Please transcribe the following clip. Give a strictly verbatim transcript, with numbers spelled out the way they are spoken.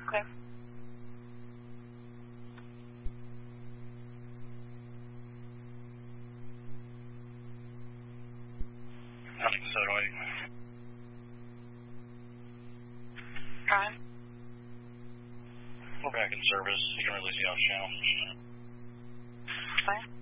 Okay. Nothing so do I. Prime? We're back in service. You can release the out channel. Fine.